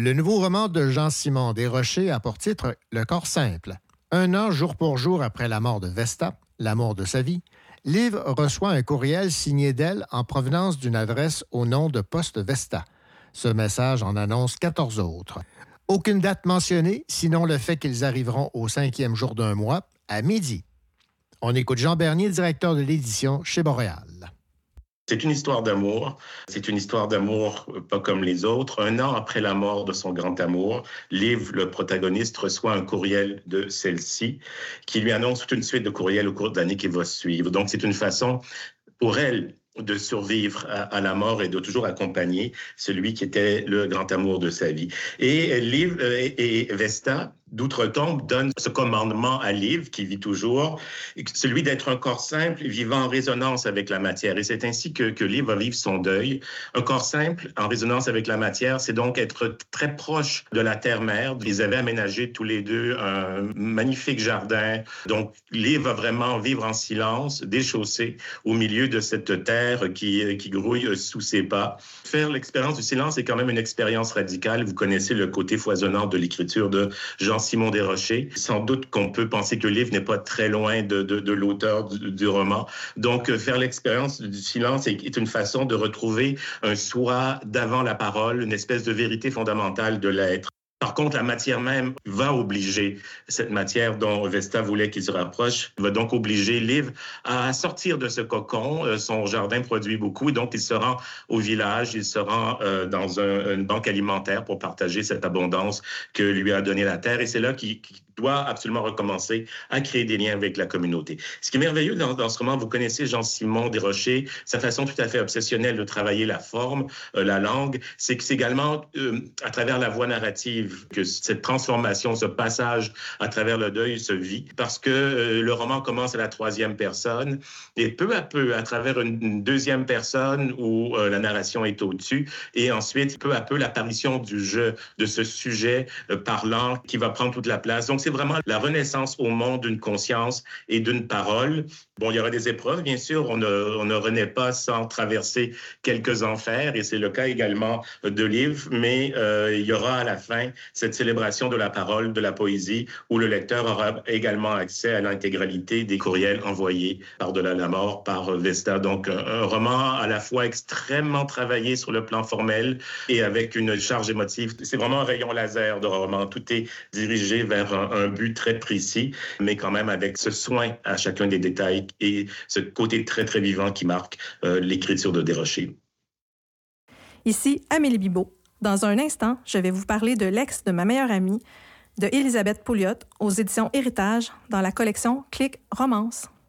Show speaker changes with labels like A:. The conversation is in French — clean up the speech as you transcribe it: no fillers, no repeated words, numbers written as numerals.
A: Le nouveau roman de Jean-Simon Desrochers a pour titre Le corps simple. 1 an, jour pour jour après la mort de Vesta, l'amour de sa vie, Liv reçoit un courriel signé d'elle en provenance d'une adresse au nom de Poste Vesta. Ce message en annonce 14 autres. Aucune date mentionnée, sinon le fait qu'ils arriveront au 5e jour d'un mois, à midi. On écoute Jean Bernier, directeur de l'édition chez Boréal.
B: C'est une histoire d'amour. C'est une histoire d'amour pas comme les autres. 1 an après la mort de son grand amour, Liv, le protagoniste, reçoit un courriel de celle-ci qui lui annonce toute une suite de courriels au cours de l'année qui va suivre. Donc, c'est une façon pour elle de survivre à la mort et de toujours accompagner celui qui était le grand amour de sa vie. Et Liv et Vesta, d'outre-tombe, donnent ce commandement à Liv, qui vit toujours, celui d'être un corps simple vivant en résonance avec la matière. Et c'est ainsi que Liv va vivre son deuil. Un corps simple en résonance avec la matière, c'est donc être très proche de la terre-mère. Ils avaient aménagé tous les deux un magnifique jardin. Donc, Liv va vraiment vivre en silence, déchaussée, au milieu de cette terre qui grouille sous ses pas. Faire l'expérience du silence est quand même une expérience radicale. Vous connaissez le côté foisonnant de l'écriture de Jean-Simon Desrochers. Sans doute qu'on peut penser que le livre n'est pas très loin de l'auteur du roman. Donc, faire l'expérience du silence est une façon de retrouver un soi d'avant la parole, une espèce de vérité fondamentale de l'être. Par contre, la matière même va obliger, cette matière dont Vesta voulait qu'il se rapproche, va donc obliger Liv à sortir de ce cocon. Son jardin produit beaucoup, et donc il se rend au village, il se rend dans une banque alimentaire pour partager cette abondance que lui a donnée la terre. Et c'est là qu'il doit absolument recommencer à créer des liens avec la communauté. Ce qui est merveilleux dans ce roman, vous connaissez Jean-Simon Desrochers, sa façon tout à fait obsessionnelle de travailler la forme, la langue, c'est que c'est également à travers la voie narrative que cette transformation, ce passage à travers le deuil se vit, parce que le roman commence à la 3e personne, et peu à peu, à travers une 2e personne où la narration est au-dessus, et ensuite, peu à peu, l'apparition du jeu, de ce sujet parlant qui va prendre toute la place. Donc, c'est vraiment la renaissance au monde d'une conscience et d'une parole. Bon, il y aura des épreuves, bien sûr. On ne renaît pas sans traverser quelques enfers, et c'est le cas également de Liv, mais il y aura à la fin cette célébration de la parole, de la poésie, où le lecteur aura également accès à l'intégralité des courriels envoyés par-delà la mort par Vesta. Donc, un roman à la fois extrêmement travaillé sur le plan formel et avec une charge émotive. C'est vraiment un rayon laser de roman. Tout est dirigé vers un but très précis, mais quand même avec ce soin à chacun des détails et ce côté très, très vivant qui marque l'écriture de Desrochers.
C: Ici, Amélie Bibeau. Dans un instant, je vais vous parler de L'ex de ma meilleure amie, de Élisabeth Pouliot, aux éditions Héritage, dans la collection Clic Romance.